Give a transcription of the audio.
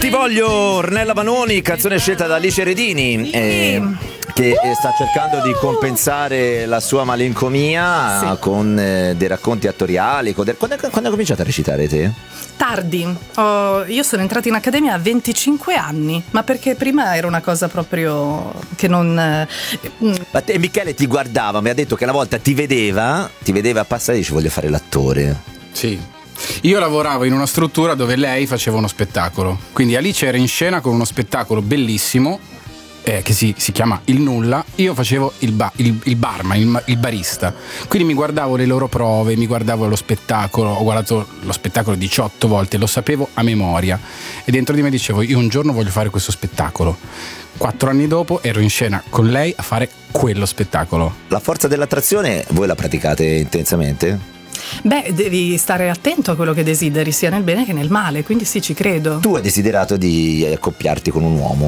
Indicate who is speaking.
Speaker 1: Ti voglio, Ornella Vanoni, canzone scelta da Alice Redini, che sta cercando di compensare la sua malincomia con dei racconti attoriali. Quando hai cominciato a recitare te?
Speaker 2: Tardi, io sono entrata in accademia a 25 anni, ma perché prima era una cosa proprio che non...
Speaker 1: Ma te, Michele ti guardava, mi ha detto che una volta ti vedeva passare e dice voglio fare l'attore.
Speaker 3: Sì. Io lavoravo in una struttura dove lei faceva uno spettacolo, quindi Alice era in scena con uno spettacolo bellissimo che si chiama Il Nulla. Io facevo il barman, il barista, quindi mi guardavo le loro prove, mi guardavo lo spettacolo, ho guardato lo spettacolo 18 volte, lo sapevo a memoria e dentro di me dicevo io un giorno voglio fare questo spettacolo. 4 anni dopo ero in scena con lei a fare quello spettacolo.
Speaker 1: La forza dell'attrazione voi la praticate intensamente?
Speaker 2: Beh, devi stare attento a quello che desideri, sia nel bene che nel male, quindi sì, ci credo.
Speaker 1: Tu hai desiderato di accoppiarti con un uomo?